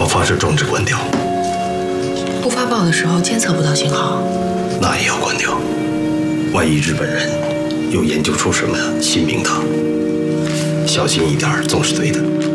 把发射装置关掉。 不发报的时候监测不到信号， 那也要关掉。万一日本人又研究出什么新名堂，小心一点总是对的。